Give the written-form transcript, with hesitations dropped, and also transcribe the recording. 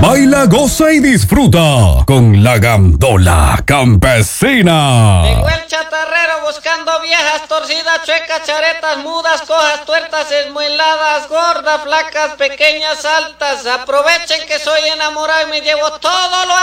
Baila, goza y disfruta con la gandola campesina. Llegó el chatarrero buscando viejas torcidas, chuecas, charetas, mudas, cojas, tuertas, esmueladas, gordas, flacas, pequeñas, altas. Aprovechen que soy enamorado y me llevo todo lo